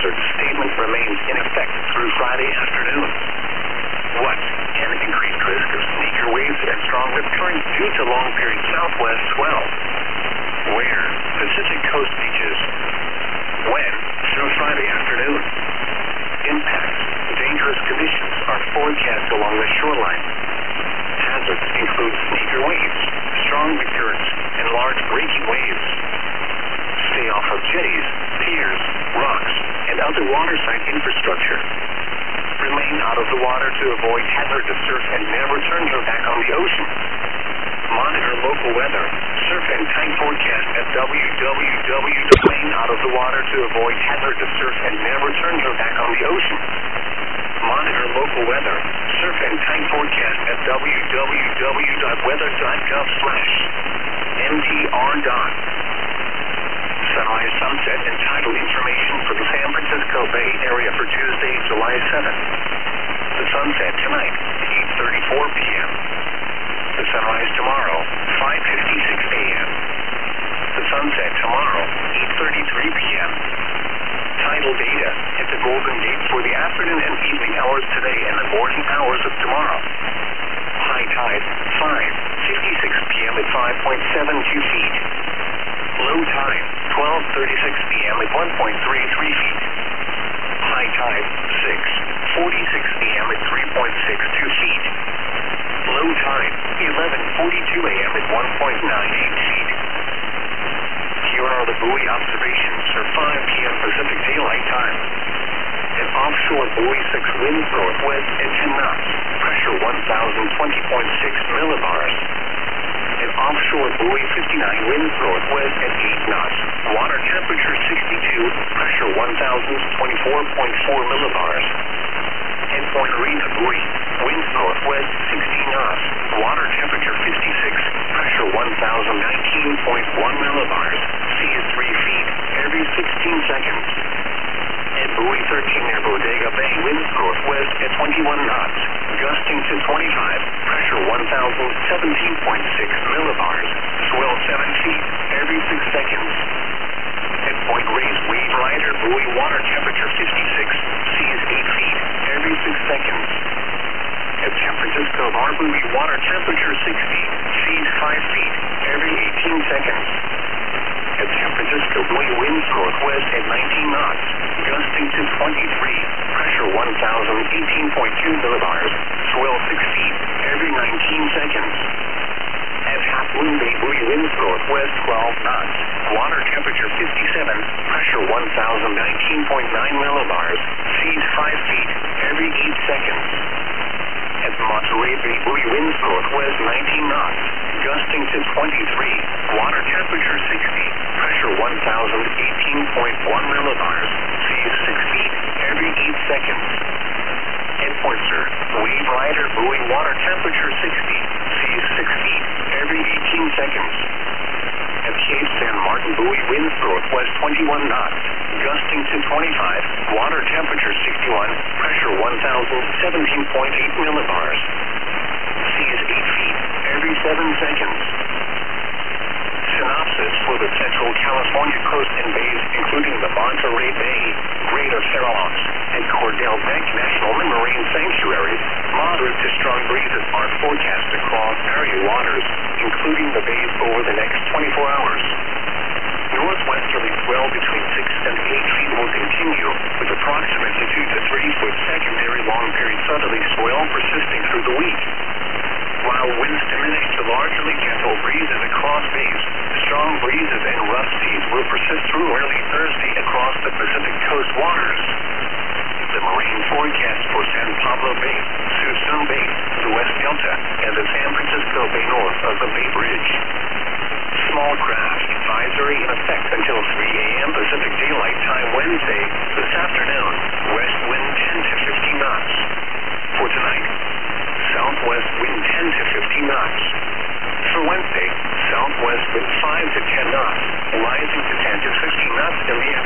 hazard statement remains in effect through Friday afternoon. What? An increased risk of sneaker waves and strong wind currents due to long-period southwest swell. Where? Pacific Coast beaches. When? Through Friday afternoon. Impacts. Dangerous conditions are forecast along the shoreline. Hazards include sneaker waves, strong wind currents, and large breaking waves. Stay off of jetties, piers, rocks, and other waterside infrastructure. Remain out of the water to avoid hazardous surf and never turn your back on the ocean. Monitor local weather, surf and tide forecast at Remain out of the water to avoid hazardous surf and never turn your back on the ocean. Monitor local weather, surf and tide forecast at www.weather.gov/mtr. Sunrise, sunset, and tidal information for the San Francisco Bay Area for Tuesday, July 7th. The sunset tonight, 8:34 p.m. The sunrise tomorrow, 5:56 a.m. The sunset tomorrow, 8:33 p.m. Tidal data at the Golden Gate for the afternoon and evening hours today and the morning hours of tomorrow. High tide, 5:56 p.m. at 5.72 feet. Low tide, 12:36 p.m. at 1.33 feet. High tide, 6:46 p.m. at 3.62 feet. Low tide, 11:42 a.m. at 1.98 feet. Here are the buoy observations for 5 p.m. Pacific Daylight Time. An offshore buoy 6 winds northwest at 10 knots, pressure 1,020.6 millibars. An offshore buoy 59 winds northwest at 8 knots, water temperature 62, pressure 1,024.4 millibars. And Point Rena buoy, winds northwest 16 knots, water temperature 56, pressure 1,019.1 millibars, sea is 3 feet every 16 seconds. And buoy 13 near Bodega Bay, winds northwest at 21 knots, gusting to 25, pressure 1,017.6 millibars, swell 7 feet every 6 seconds. At Point Reyes Wave Rider buoy, water temperature 56, seas 8 feet every 6 seconds. At San Francisco Bar buoy, water temperature 60, seas 5 feet every 18 seconds. At San Francisco buoy, winds northwest at 19 knots, gusting to 23, pressure 1,018.2 millibars, swell 6 feet every 19 seconds. At Half Moon Bay buoy, winds northwest 12 knots, water temperature 57, pressure 1,019.9 millibars, seas 5 feet every 8 seconds. At Monterey Bay buoy, winds northwest 19 knots, gusting to 23, water temperature 60, pressure 1,018.1 millibars, seas 6 feet every 8 seconds. At Point Sur, Wave Rider buoy, water temperature 60, seas 6 feet every 18 seconds. At Cape San Martin buoy, winds northwest 21 knots, gusting to 25, water temperature 61, pressure 1,017.8 millibars. Seas 8 feet every 7 seconds. Synopsis for the Central California coast and bays, including the Monterey Bay, Greater Farallones, and Cordell Bank National Marine Sanctuaries. Moderate to strong breezes are forecast across area waters, including the bays over the next 24 hours. Northwesterly swell between 6 and 8 feet will continue, with approximately 2 to 3 foot secondary long-period southerly swell persisting through the week. While winds diminish to largely gentle breezes across bays, strong breezes and rough seas will persist through early Thursday across the Pacific Coast waters. The marine forecast for San Pablo Bay, Suisun Bay, the West Delta, and the San Francisco Bay north of the Bay Bridge. Small craft advisory in effect until 3 a.m. Pacific Daylight Time Wednesday this afternoon. West wind 10 to 15 knots. For tonight, southwest wind 10 to 15 knots. For Wednesday, southwest wind 5 to 10 knots, rising to 10 to 15 knots in the afternoon.